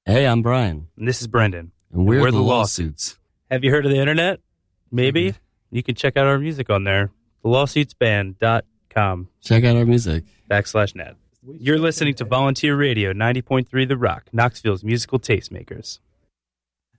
Hey, I'm Brian. And this is Brendan. And we're the Lawsuits. Have you heard of the internet? Maybe. You can check out our music on there. TheLawsuitsBand.com. Check out our music. /net. You're listening to Volunteer Radio 90.3 The Rock, Knoxville's musical tastemakers.